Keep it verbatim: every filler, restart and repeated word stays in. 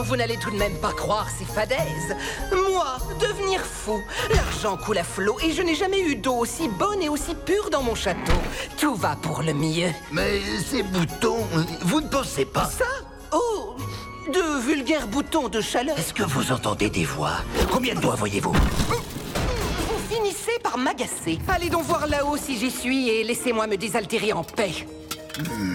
Vous n'allez tout de même pas croire ces fadaises. Moi, devenir fou. L'argent coule à flot et je n'ai jamais eu d'eau aussi bonne et aussi pure dans mon château. Tout va pour le mieux. Mais ces boutons, vous ne pensez pas... Ça? Oh, de vulgaires boutons de chaleur. Est-ce que vous entendez des voix? Combien de doigts voyez-vous? Vous finissez par m'agacer. Allez donc voir là-haut si j'y suis et laissez-moi me désaltérer en paix.